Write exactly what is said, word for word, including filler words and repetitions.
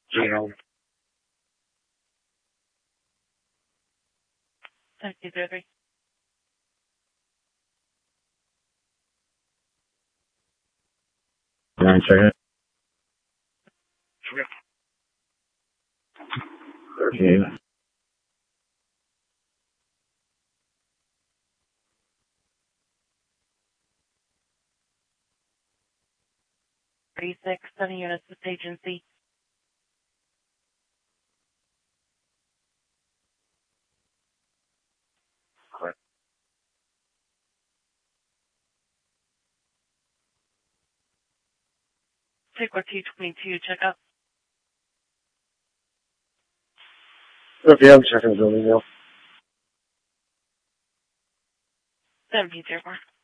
Zero. Thank you, Debbie. Nine seconds. Thirteen. thirty-six, seven units with agency. Correct. Take what T twenty-two, check up. If you have seconds, let me know. seven P zero four.